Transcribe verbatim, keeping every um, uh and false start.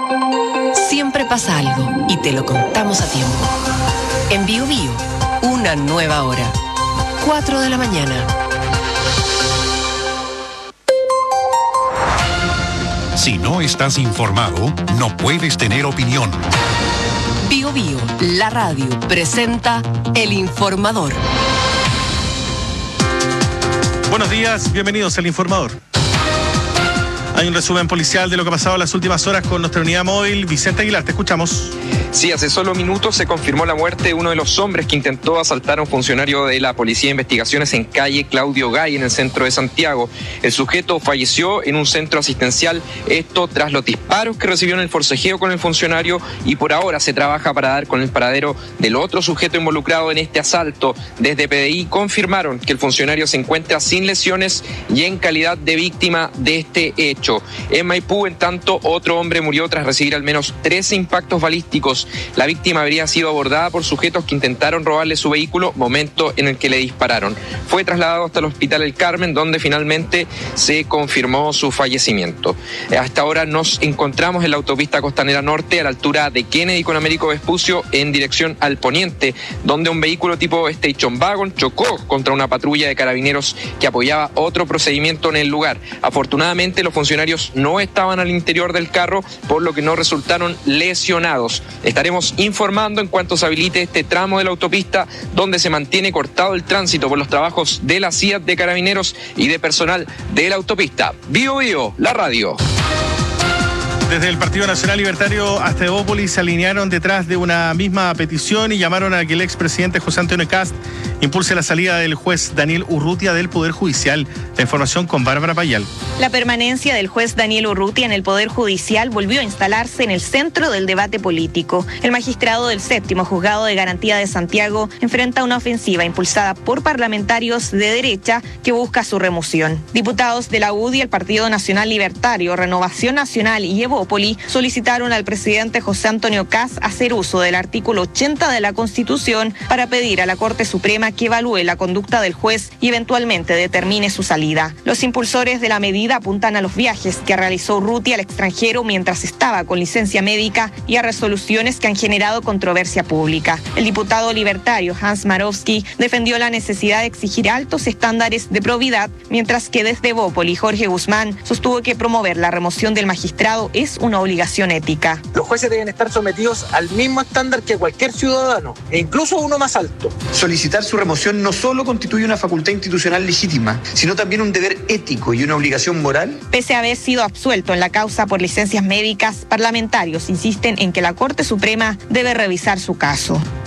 Siempre pasa algo y te lo contamos a tiempo. En Bio Bio, una nueva hora. cuatro de la mañana. Si no estás informado, no puedes tener opinión. Bio Bio, la radio, presenta El Informador. Buenos días, bienvenidos al Informador. Hay un resumen policial de lo que ha pasado en las últimas horas con nuestra unidad móvil. Vicente Aguilar, te escuchamos. Sí, hace solo minutos se confirmó la muerte de uno de los hombres que intentó asaltar a un funcionario de la Policía de Investigaciones en calle Claudio Gay, en el centro de Santiago. El sujeto falleció en un centro asistencial, esto tras los disparos que recibió en el forcejeo con el funcionario, y por ahora se trabaja para dar con el paradero del otro sujeto involucrado en este asalto. Desde P D I confirmaron que el funcionario se encuentra sin lesiones y en calidad de víctima de este hecho. En Maipú, en tanto, otro hombre murió tras recibir al menos trece impactos balísticos. La víctima habría sido abordada por sujetos que intentaron robarle su vehículo, momento en el que le dispararon. Fue trasladado hasta el Hospital El Carmen, donde finalmente se confirmó su fallecimiento. Hasta ahora nos encontramos en la autopista Costanera Norte, a la altura de Kennedy con Américo Vespucio, en dirección al poniente, donde un vehículo tipo Station Wagon chocó contra una patrulla de carabineros que apoyaba otro procedimiento en el lugar. Afortunadamente, los funcionarios no estaban al interior del carro, por lo que no resultaron lesionados. Estaremos informando en cuanto se habilite este tramo de la autopista, donde se mantiene cortado el tránsito por los trabajos de la C I A T de Carabineros y de personal de la autopista. Bio Bio, la radio. Desde el Partido Nacional Libertario hasta Evópolis se alinearon detrás de una misma petición y llamaron a que el expresidente José Antonio Kast impulse la salida del juez Daniel Urrutia del Poder Judicial. La información con Bárbara Payal. La permanencia del juez Daniel Urrutia en el Poder Judicial volvió a instalarse en el centro del debate político. El magistrado del séptimo Juzgado de Garantía de Santiago enfrenta una ofensiva impulsada por parlamentarios de derecha que busca su remoción. Diputados de la U D I, el Partido Nacional Libertario, Renovación Nacional y Evópolis solicitaron al presidente José Antonio Kast hacer uso del artículo ochenta de la Constitución para pedir a la Corte Suprema que evalúe la conducta del juez y eventualmente determine su salida. Los impulsores de la medida apuntan a los viajes que realizó Urrutia al extranjero mientras estaba con licencia médica y a resoluciones que han generado controversia pública. El diputado libertario Hans Marowski defendió la necesidad de exigir altos estándares de probidad, mientras que desde Evópolis Jorge Guzmán sostuvo que promover la remoción del magistrado es una obligación ética. Los jueces deben estar sometidos al mismo estándar que cualquier ciudadano, e incluso uno más alto. Solicitar su remoción no solo constituye una facultad institucional legítima, sino también un deber ético y una obligación moral. Pese a haber sido absuelto en la causa por licencias médicas, parlamentarios insisten en que la Corte Suprema debe revisar su caso.